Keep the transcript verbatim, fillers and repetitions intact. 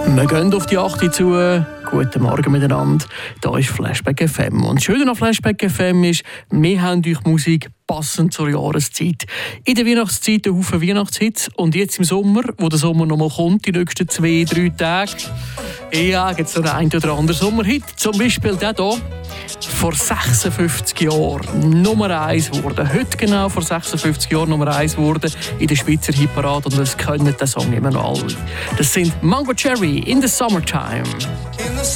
Wir gehen auf die achte zu. Guten Morgen miteinander. Hier ist Flashback F M. Und das Schöne an Flashback F M ist, wir haben euch Musik passend zur Jahreszeit. In der Weihnachtszeit ein Haufen Weihnachtshits. Und jetzt im Sommer, wo der Sommer noch mal kommt, die nächsten zwei, drei Tage, ja, gibt es noch einen oder anderen Sommerhit. Zum Beispiel der hier. Vor sechsundfünfzig Jahren Nummer eins wurde. Heute genau vor sechsundfünfzig Jahren Nummer eins wurde in der Schweizer Hitparade. Und das können den Song immer noch alle. Das sind Mango Cherry in the Summertime.